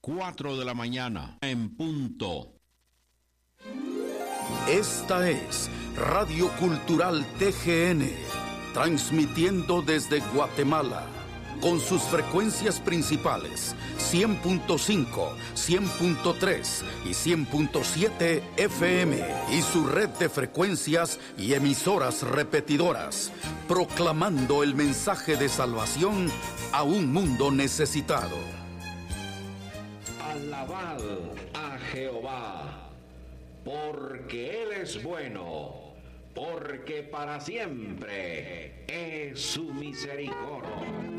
4 de la mañana, en punto. Esta es Radio Cultural TGN, transmitiendo desde Guatemala, con sus frecuencias principales, 100.5, 100.3 y 100.7 FM, y su red de frecuencias y emisoras repetidoras, proclamando el mensaje de salvación a un mundo necesitado. Alabad a Jehová, porque Él es bueno, porque para siempre es su misericordia.